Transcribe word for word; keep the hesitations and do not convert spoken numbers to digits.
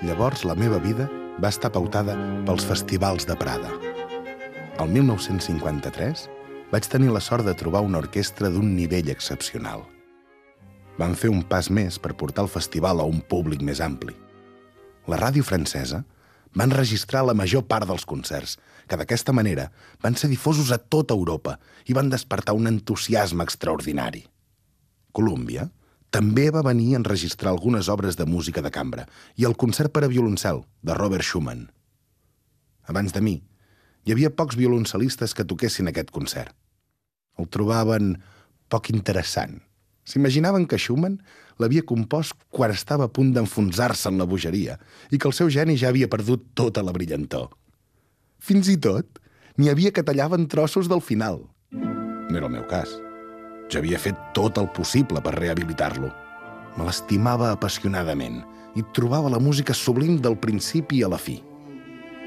Llavors la meva vida va estar pautada pels festivals de Prada. El mil nou-cents cinquanta-tres vaig tenir la sort de trobar una orquestra d'un nivell excepcional. Van fer un pas més per portar el festival a un públic més ampli. La ràdio francesa va enregistrar la major part dels concerts, que d'aquesta manera van ser difosos a tota Europa i van despertar un entusiasme extraordinari. Colúmbia també va venir a enregistrar algunes obres de música de cambra i el concert per a violoncel de Robert Schumann. Abans de mi, hi havia pocs violoncel·listes que toquessin aquest concert. El trobaven poc interessant. S'imaginaven que Schumann l'havia compost quan estava a punt d'enfonsar-se en la bogeria i que el seu geni ja havia perdut tota la brillantor. Fins i tot, n'hi havia que tallaven trossos del final. No era el meu cas. Jo havia fet tot el possible per rehabilitar-lo. Me l'estimava apassionadament i trobava la música sublim del principi a la fi.